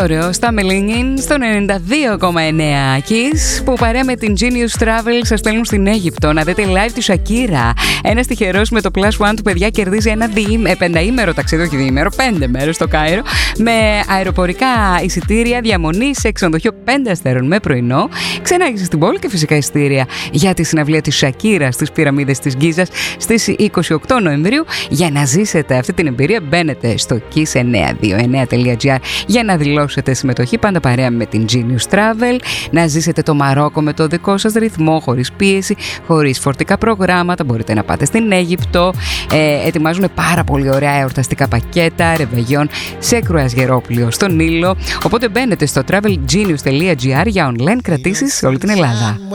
ωραίο στα Μελίνιν στο 92,9 Kiss, που παρέα με την Genius Travel σας στέλνουν στην Αίγυπτο να δείτε live τη Shakira. Ένας τυχερός με το Plus One του, παιδιά, κερδίζει ένα πενταήμερο ταξίδι, όχι διήμερο, 5 μέρες στο Κάιρο, με αεροπορικά εισιτήρια διαμονή σε ξενοδοχείο 5 αστέρων με πρωινό, ξενάγηση στην πόλη και φυσικά εισιτήρια για τη συναυλία της Shakira στις πυραμίδες της Γκίζας στις 28 Νοεμβρίου. Για να ζήσετε αυτή την εμπειρία μπαίνετε στο kiss929.gr για να δηλώσετε συμμετοχή, πάντα παρέα με την Genius Travel, να ζήσετε το Μαρόκο με το δικό σας ρυθμό, χωρίς πίεση, χωρίς φορτικά προγράμματα. Μπορείτε να πάτε στην Αίγυπτο, ετοιμάζουν πάρα πολύ ωραία εορταστικά πακέτα, ρεβεγιόν σε κρουαζιερόπλοιο στον Νείλο. Οπότε μπαίνετε στο travelgenius.gr για online κρατήσεις σε όλη την Ελλάδα.